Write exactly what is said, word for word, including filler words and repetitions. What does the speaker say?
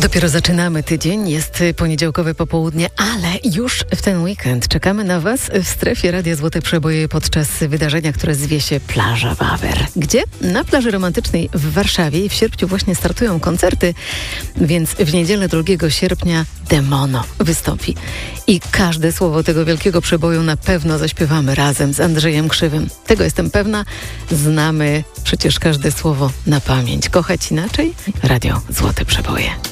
Dopiero zaczynamy tydzień, jest poniedziałkowe popołudnie, ale już w ten weekend czekamy na Was w strefie Radia Złote Przeboje podczas wydarzenia, które zwie się Plaża Wawer. Gdzie? Na plaży romantycznej w Warszawie i w sierpniu właśnie startują koncerty, więc w niedzielę drugiego sierpnia Demono wystąpi. I każde słowo tego wielkiego przeboju na pewno zaśpiewamy razem z Andrzejem Krzywym. Tego jestem pewna, znamy przecież każde słowo na pamięć. Kochać inaczej? Radio Złote Przeboje.